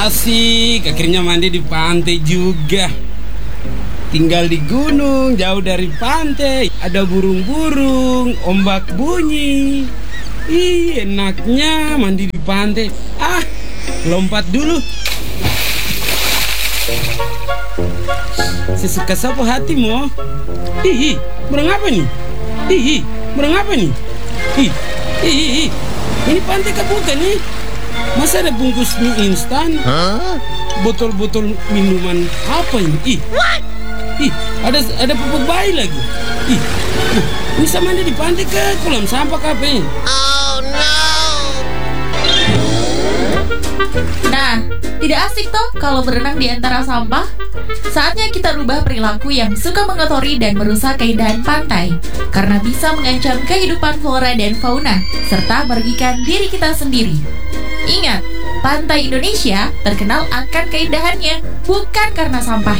Asik, akhirnya mandi di pantai juga. Tinggal di gunung, jauh dari pantai. Ada burung-burung, ombak bunyi. Ih, enaknya mandi di pantai. Ah, lompat dulu. Sesuka sapu hatimu. Ih, burung apa nih? Ih, burung apa nih? Ih, ini pantai kebuka nih. Masa ada bungkus mie instan? Botol-botol minuman apa ini? Ih, ada pupuk bayi lagi. Ih, ini sama di pantai ke kolam sampah kape. Oh no. Nah, tidak asik toh kalau berenang di antara sampah? Saatnya kita rubah perilaku yang suka mengotori dan merusak keindahan pantai, karena bisa mengancam kehidupan flora dan fauna, serta merugikan diri kita sendiri. Ingat, pantai Indonesia terkenal akan keindahannya, bukan karena sampah.